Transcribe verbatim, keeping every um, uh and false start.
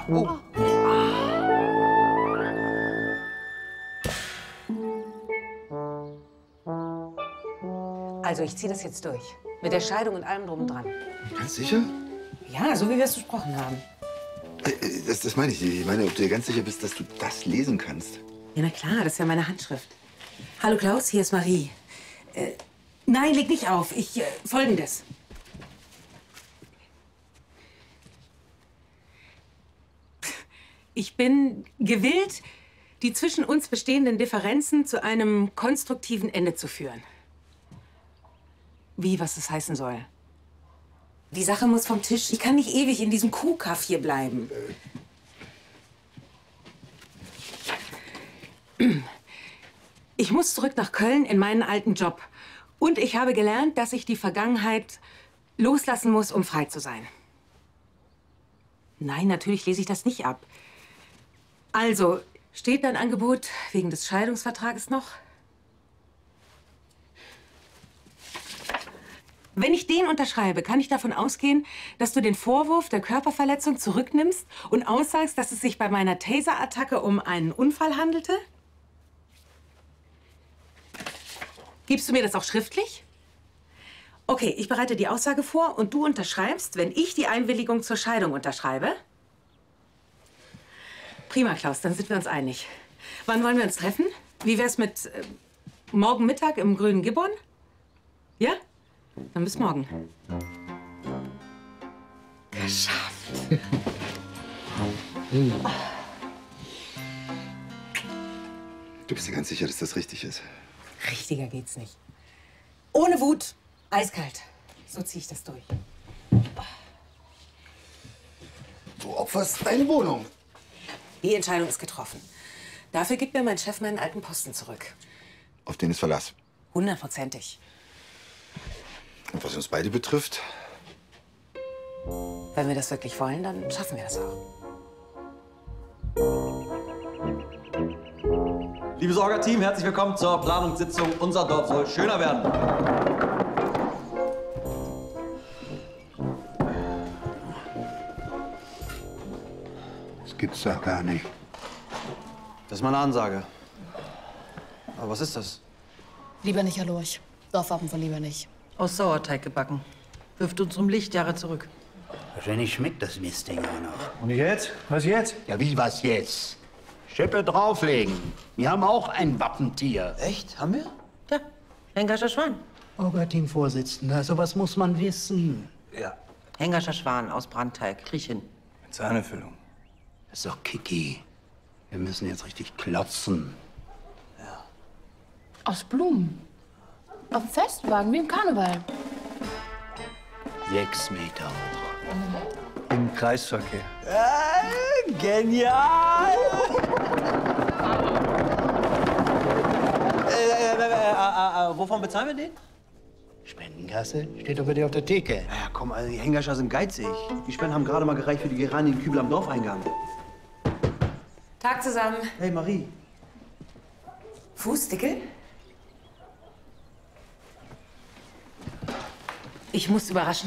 Oh. Also, ich ziehe das jetzt durch. Mit der Scheidung und allem drum und dran. Ganz sicher? Ja, so wie wir es besprochen haben. Äh, Das, das meine ich. Ich meine, ob du dir ganz sicher bist, dass du das lesen kannst. Ja, na klar, das ist ja meine Handschrift. Hallo Klaus, hier ist Marie. Äh, nein, leg nicht auf. Ich, äh, Folgendes. Ich bin gewillt, die zwischen uns bestehenden Differenzen zu einem konstruktiven Ende zu führen. Wie, was das heißen soll? Die Sache muss vom Tisch. Ich kann nicht ewig in diesem Kuhkaff hier bleiben. Ich muss zurück nach Köln in meinen alten Job. Und ich habe gelernt, dass ich die Vergangenheit loslassen muss, um frei zu sein. Nein, natürlich lese ich das nicht ab. Also, steht dein Angebot wegen des Scheidungsvertrages noch? Wenn ich den unterschreibe, kann ich davon ausgehen, dass du den Vorwurf der Körperverletzung zurücknimmst und aussagst, dass es sich bei meiner Taser-Attacke um einen Unfall handelte? Gibst du mir das auch schriftlich? Okay, ich bereite die Aussage vor und du unterschreibst, wenn ich die Einwilligung zur Scheidung unterschreibe? Prima, Klaus, dann sind wir uns einig. Wann wollen wir uns treffen? Wie wär's mit äh, morgen Mittag im Grünen Gibbon? Ja? Dann bis morgen. Geschafft. Du bist dir ganz sicher, dass das richtig ist? Richtiger geht's nicht. Ohne Wut, eiskalt. So ziehe ich das durch. Du opferst deine Wohnung. Die Entscheidung ist getroffen. Dafür gibt mir mein Chef meinen alten Posten zurück. Auf den ist Verlass. Hundertprozentig. Und was uns beide betrifft? Wenn wir das wirklich wollen, dann schaffen wir das auch. Liebes Orga-Team, herzlich willkommen zur Planungssitzung. Unser Dorf soll schöner werden. Das gibt's doch gar nicht. Das ist meine Ansage. Aber was ist das? Lieber nicht, Herr Lurch. Dorfwappen von lieber nicht. Aus Sauerteig gebacken. Wirft uns um Lichtjahre zurück. Wahrscheinlich schmeckt das Mistding auch noch. Und jetzt? Was jetzt? Ja, wie was jetzt? Schippe drauflegen. Wir haben auch ein Wappentier. Echt? Haben wir? Ja, Hengerscher Schwan. Orga-Team-Vorsitzender, sowas muss man wissen. Ja. Hengerscher Schwan aus Brandteig. Kriech hin. Mit Sahnefüllung. Das ist doch Kiki. Wir müssen jetzt richtig klotzen. Aus Blumen. Auf dem Festwagen, wie im Karneval. Sechs Meter hoch. Im Kreisverkehr. Äh, genial! äh, äh, äh, äh, äh, äh, wovon bezahlen wir den? Spendenkasse steht doch bei dir auf der Theke. Ja, komm, also die Hengerscher sind geizig. Die Spenden haben gerade mal gereicht für die gereinigten Kübel am Dorfeingang. Tag zusammen. Hey, Marie. Fußdickel? Ich muss überraschen.